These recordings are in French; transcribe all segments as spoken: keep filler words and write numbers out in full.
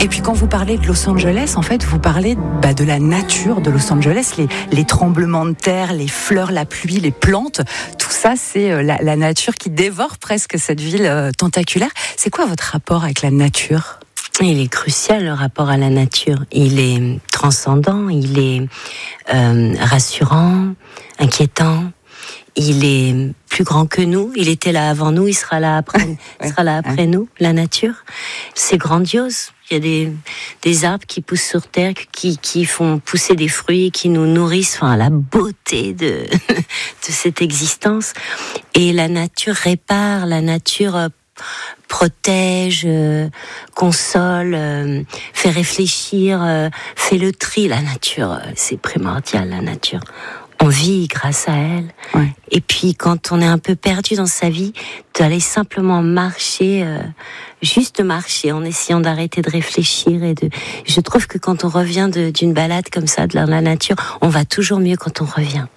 Et puis quand vous parlez de Los Angeles, en fait, vous parlez bah, de la nature de Los Angeles, les, les tremblements de terre, les fleurs, la pluie, les plantes, tout ça, c'est euh, la, la nature qui dévore presque cette ville euh, tentaculaire. C'est quoi votre rapport avec la nature ? Il est crucial, le rapport à la nature. Il est transcendant, il est euh, rassurant, inquiétant. Il est plus grand que nous. Il était là avant nous, il sera là après, ouais, il sera là après ouais. nous. La nature, c'est grandiose. Il y a des, des arbres qui poussent sur terre, qui, qui font pousser des fruits, qui nous nourrissent. Enfin, la beauté de, de cette existence. Et la nature répare, la nature protège, euh, console, euh, fait réfléchir, euh, fait le tri. La nature, euh, c'est primordial, la nature. On vit grâce à elle. Ouais. Et puis, quand on est un peu perdu dans sa vie, d'aller simplement marcher, euh, juste marcher, en essayant d'arrêter de réfléchir. Et de... Je trouve que quand on revient de, d'une balade comme ça, de la, la nature, on va toujours mieux quand on revient.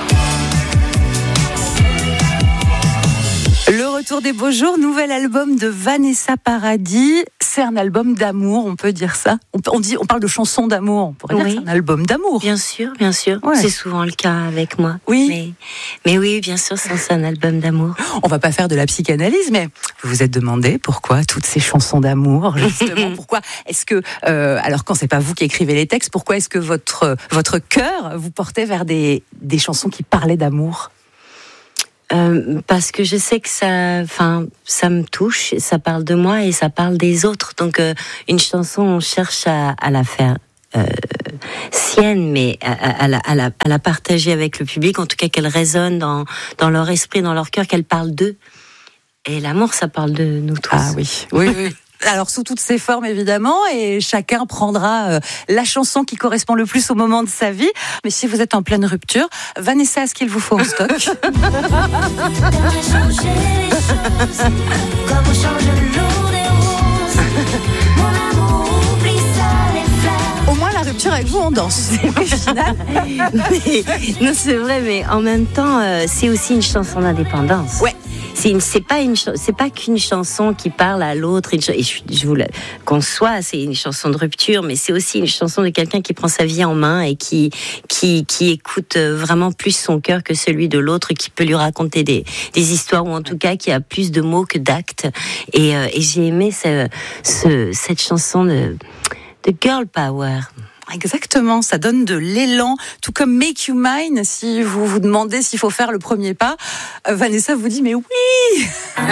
Le retour des beaux jours, nouvel album de Vanessa Paradis. C'est un album d'amour, on peut dire ça. On, on dit, on parle de chansons d'amour. On pourrait oui. dire que c'est un album d'amour. Bien sûr, bien sûr. Ouais. C'est souvent le cas avec moi. Oui. Mais, mais oui, bien sûr, c'est un album d'amour. On va pas faire de la psychanalyse, mais vous vous êtes demandé pourquoi toutes ces chansons d'amour, justement. Pourquoi est-ce que, euh, alors quand c'est pas vous qui écrivez les textes, pourquoi est-ce que votre votre cœur vous portait vers des des chansons qui parlaient d'amour? Euh, parce que je sais que ça, enfin, ça me touche, ça parle de moi et ça parle des autres. Donc, euh, une chanson, on cherche à, à la faire euh, sienne, mais à, à, à, la, à, la, à la partager avec le public. En tout cas, qu'elle résonne dans dans leur esprit, dans leur cœur, qu'elle parle d'eux. Et l'amour, ça parle de nous tous. Ah oui, oui, oui. Alors sous toutes ses formes évidemment, et chacun prendra euh, la chanson qui correspond le plus au moment de sa vie. Mais si vous êtes en pleine rupture, Vanessa, est-ce qu'il vous faut en stock? Au moins la rupture avec vous, on danse. Au final. Mais, non, c'est vrai, mais en même temps, euh, c'est aussi une chanson d'indépendance. Ouais. C'est, une, c'est pas une, c'est pas qu'une chanson qui parle à l'autre. Une, et je, je vous le conçois, c'est une chanson de rupture, mais c'est aussi une chanson de quelqu'un qui prend sa vie en main et qui, qui, qui écoute vraiment plus son cœur que celui de l'autre, qui peut lui raconter des, des histoires, ou en tout cas qui a plus de mots que d'actes. Et, euh, et j'ai aimé ce, ce, cette chanson de, de Girl Power. Exactement, ça donne de l'élan, tout comme Make You Mine. Si vous vous demandez s'il faut faire le premier pas, Vanessa vous dit mais oui.